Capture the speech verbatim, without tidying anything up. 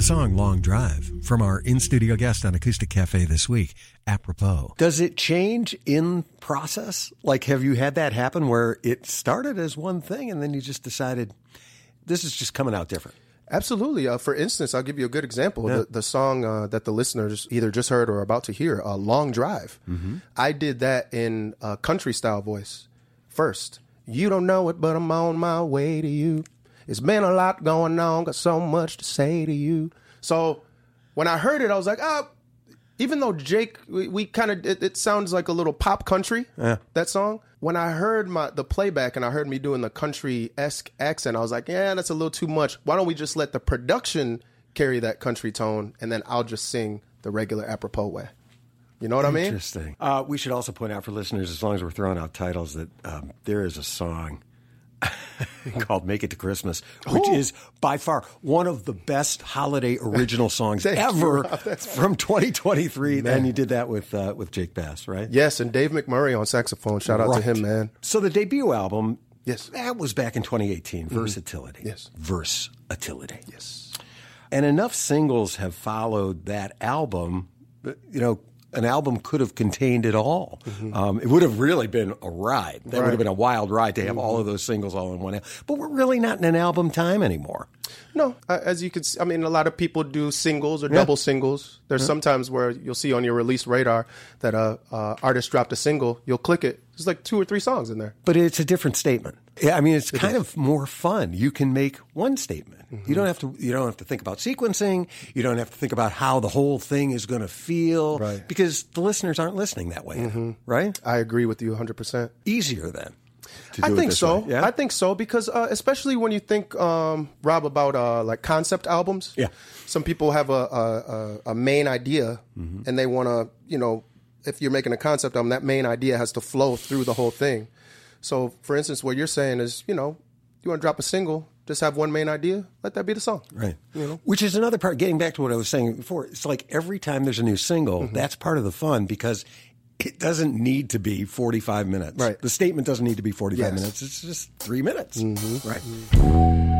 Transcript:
song Long Drive from our in-studio guest on Acoustic Cafe this week, Apropos. Does it change in process? Like, have you had that happen where it started as one thing and then you just decided this is just coming out different? Absolutely. Uh, for instance, I'll give you a good example. Yeah. The, the song uh, that the listeners either just heard or are about to hear, uh, Long Drive. Mm-hmm. I did that in a country style voice first. You don't know it, but I'm on my way to you. It's been a lot going on, got so much to say to you. So when I heard it, I was like, oh, even though Jake, we, we kind of, it, it sounds like a little pop country, yeah. that song. When I heard my the playback and I heard me doing the country-esque accent, I was like, yeah, that's a little too much. Why don't we just let the production carry that country tone and then I'll just sing the regular apropos way. You know what I mean? Interesting. Uh, we should also point out for listeners, as long as we're throwing out titles, that um, there is a song called Make It to Christmas, which Ooh. is by far one of the best holiday original songs ever from twenty twenty-three. Man. And you did that with uh, with Jake Bass, right? Yes, and Dave McMurray on saxophone. Shout out right. to him, man. So the debut album, yes, that was back in twenty eighteen, mm-hmm. Versatility. Yes. Versatility. Yes. And enough singles have followed that album, you know, an album could have contained it all. Mm-hmm. Um, it would have really been a ride. That right. would have been a wild ride to have mm-hmm. all of those singles all in one album. But we're really not in an album time anymore. No, uh, as you could see, I mean, a lot of people do singles or yeah. double singles. There's yeah. sometimes where you'll see on your release radar that a uh, uh, artist dropped a single. You'll click it. There's like two or three songs in there. But it's a different statement. Yeah, I mean, it's it kind is. of more fun. You can make one statement. Mm-hmm. You don't have to. You don't have to think about sequencing. You don't have to think about how the whole thing is going to feel, right. because the listeners aren't listening that way, mm-hmm. right? I agree with you one hundred percent. Easier then. I think so. Yeah? I think so because uh, especially when you think, um, Rob, about uh, like concept albums. Yeah. Some people have a a, a main idea, mm-hmm. and they want to, you know, if you're making a concept album, that main idea has to flow through the whole thing. So, for instance, what you're saying is, you know, you want to drop a single, just have one main idea, let that be the song. Right. You know? Which is another part, getting back to what I was saying before, it's like every time there's a new single, mm-hmm. that's part of the fun because it doesn't need to be forty-five minutes. Right. The statement doesn't need to be forty-five yes. minutes. It's just three minutes. Mm-hmm. Right. Mm-hmm.